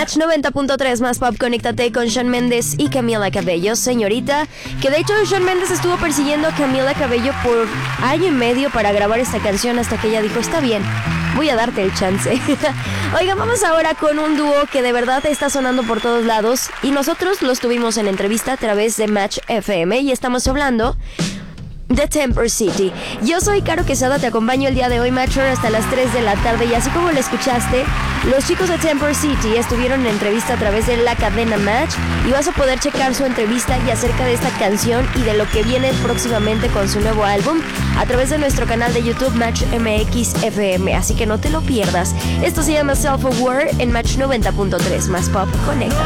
Match 90.3 más pop, conéctate con Shawn Mendes y Camila Cabello, señorita. Que de hecho Shawn Mendes estuvo persiguiendo a Camila Cabello por año y medio para grabar esta canción hasta que ella dijo, está bien, voy a darte el chance. Oigan, vamos ahora con un dúo que de verdad está sonando por todos lados y nosotros los tuvimos en entrevista a través de Match FM y estamos hablando de Temper City. Yo soy Caro Quesada, te acompaño el día de hoy, Matcher, hasta las 3 de la tarde y así como lo escuchaste, los chicos de Temper City estuvieron en entrevista a través de la cadena Match y vas a poder checar su entrevista y acerca de esta canción y de lo que viene próximamente con su nuevo álbum a través de nuestro canal de YouTube Match MX FM, así que no te lo pierdas. Esto se llama Self Aware en Match 90.3 más pop, conecta.